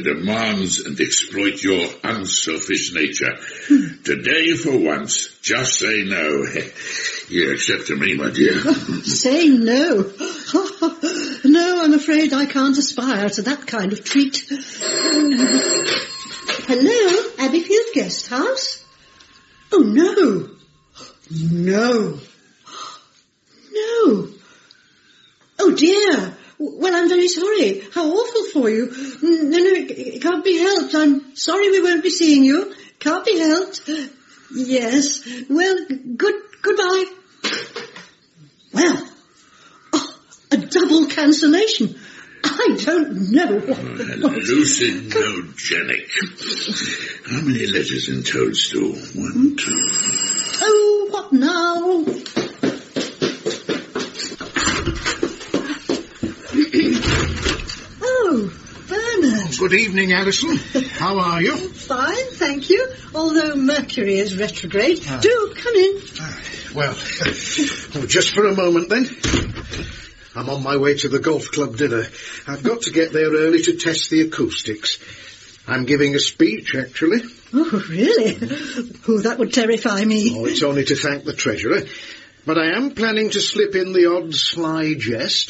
demands and exploit your unselfish nature. Today, for once, just say no. You accept to me, my dear. Say no. No, I'm afraid I can't aspire to that kind of treat. Hello, Abbeyfield Guest House? Oh, no. No. No. Oh, dear. Well, I'm very sorry. How awful for you. No, it can't be helped. I'm sorry we won't be seeing you. Can't be helped. Yes. Well, goodbye. Well, a double cancellation. I don't know what... Hallucinogenic. How many letters in Toadstool? 1, 2... Oh, what now? Oh, Bernard. Good evening, Alison. How are you? Fine, thank you. Although Mercury is retrograde. Do come in. Well, just for a moment then. I'm on my way to the golf club dinner. I've got to get there early to test the acoustics. I'm giving a speech, actually. Oh, really? Oh, that would terrify me. Oh, it's only to thank the treasurer. But I am planning to slip in the odd sly jest.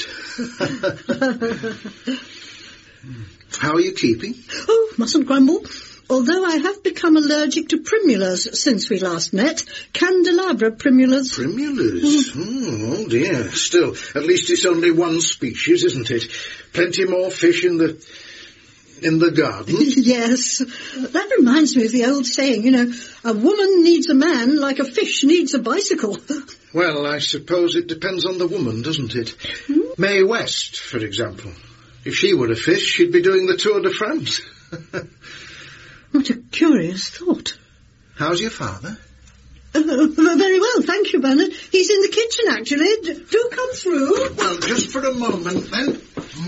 How are you keeping? Oh, mustn't grumble. Although I have become allergic to primulas since we last met. Candelabra primulas. Primulas? Oh, dear. Still, at least it's only one species, isn't it? Plenty more fish in the garden. Yes. That reminds me of the old saying, a woman needs a man like a fish needs a bicycle. Well, I suppose it depends on the woman, doesn't it? Mae West, for example. If she were a fish, she'd be doing the Tour de France. What a curious thought. How's your father? Very well, thank you, Bernard. He's in the kitchen, actually. Do come through. Well, just for a moment, then.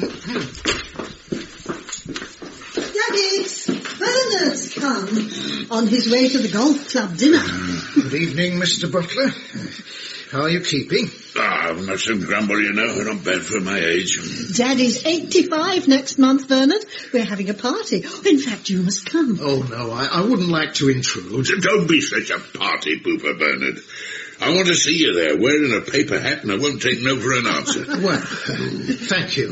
Daddy, Bernard's come on his way to the golf club dinner. Good evening, Mr. Butler. How are you keeping? I mustn't grumble, not bad for my age. Daddy's 85 next month, Bernard. We're having a party. In fact, you must come. Oh, no, I wouldn't like to intrude. Don't be such a party pooper, Bernard. I want to see you there, wearing a paper hat, and I won't take no for an answer. Well, thank you.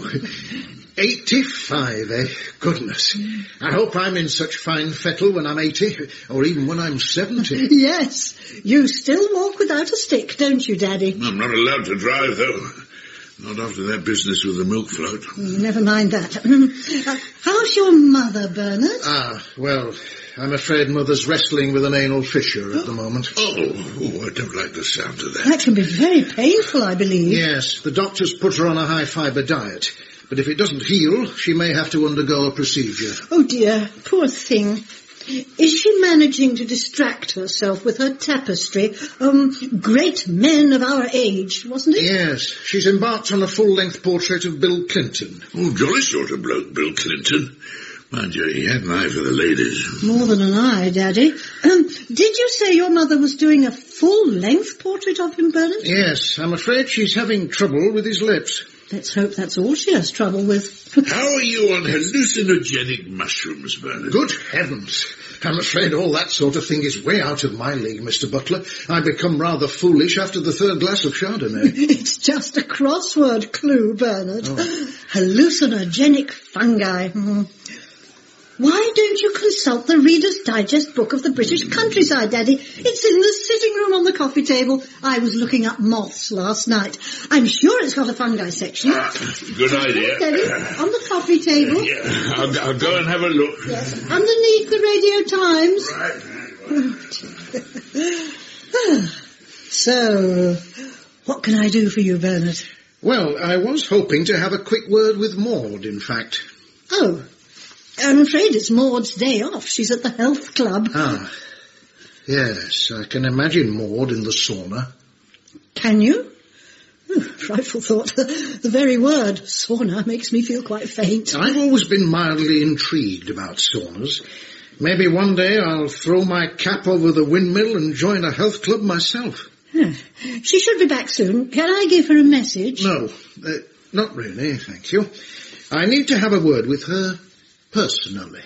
85, eh? Goodness. I hope I'm in such fine fettle when I'm 80, or even when I'm 70. Yes. You still walk without a stick, don't you, Daddy? I'm not allowed to drive, though. Not after that business with the milk float. Never mind that. How's your mother, Bernard? Well, I'm afraid Mother's wrestling with an anal fissure at the moment. Oh, I don't like the sound of that. That can be very painful, I believe. Yes, the doctors put her on a high-fibre diet. But if it doesn't heal, she may have to undergo a procedure. Oh, dear. Poor thing. Is she managing to distract herself with her tapestry? Great men of our age, wasn't it? Yes. She's embarked on a full-length portrait of Bill Clinton. Oh, jolly sort of bloke, Bill Clinton. Mind you, he had an eye for the ladies. More than an eye, Daddy. Did you say your mother was doing a full-length portrait of him, Bernard? Yes. I'm afraid she's having trouble with his lips. Let's hope that's all she has trouble with. How are you on hallucinogenic mushrooms, Bernard? Good heavens. I'm afraid all that sort of thing is way out of my league, Mr. Butler. I become rather foolish after the third glass of Chardonnay. It's just a crossword clue, Bernard. Hallucinogenic fungi. Why don't you consult the Reader's Digest book of the British countryside, Daddy? It's in the sitting room on the coffee table. I was looking up moths last night. I'm sure it's got a fungi section. Good idea. Daddy, on the coffee table. Yeah, I'll go and have a look. Yes, underneath the Radio Times. Right. So, what can I do for you, Bernard? Well, I was hoping to have a quick word with Maud, in fact. Oh, I'm afraid it's Maud's day off. She's at the health club. Yes, I can imagine Maud in the sauna. Can you? Oh, frightful thought. The very word, sauna, makes me feel quite faint. I've always been mildly intrigued about saunas. Maybe one day I'll throw my cap over the windmill and join a health club myself. She should be back soon. Can I give her a message? No, not really, thank you. I need to have a word with her personally.